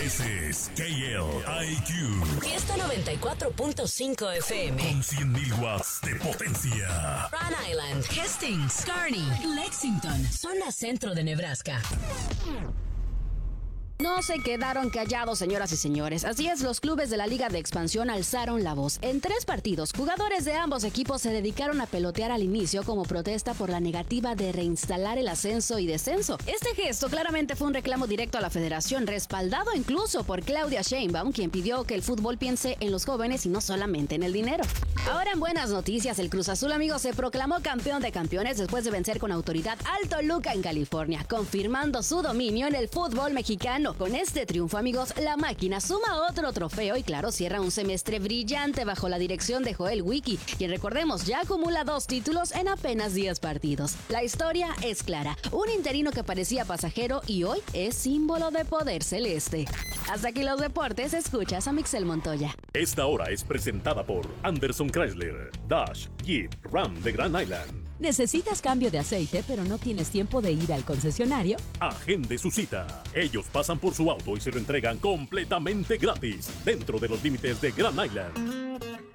Ese es KLIQ. Fiesta 94.5 FM. Con 100.000 watts de potencia. Rhode Island, Hastings, Kearney, Lexington, zona centro de Nebraska. No se quedaron callados, señoras y señores. Así es, los clubes de la Liga de Expansión alzaron la voz. En 3 partidos, jugadores de ambos equipos se dedicaron a pelotear al inicio como protesta por la negativa de reinstalar el ascenso y descenso. Este gesto claramente fue un reclamo directo a la federación, respaldado incluso por Claudia Sheinbaum, quien pidió que el fútbol piense en los jóvenes y no solamente en el dinero. Ahora en buenas noticias, el Cruz Azul, amigos, se proclamó campeón de campeones después de vencer con autoridad al Toluca en California, confirmando su dominio en el fútbol mexicano. Con este triunfo, amigos, la máquina suma otro trofeo y, claro, cierra un semestre brillante bajo la dirección de Joel Wiki, quien, recordemos, ya acumula 2 títulos en apenas 10 partidos. La historia es clara. Un interino que parecía pasajero y hoy es símbolo de poder celeste. Hasta aquí los deportes. Escuchas a Mixel Montoya. Esta hora es presentada por Anderson Chrysler, Dodge, Jeep, Ram de Grand Island. ¿Necesitas cambio de aceite pero no tienes tiempo de ir al concesionario? Agende su cita. Ellos pasan por su auto y se lo entregan completamente gratis dentro de los límites de Grand Island.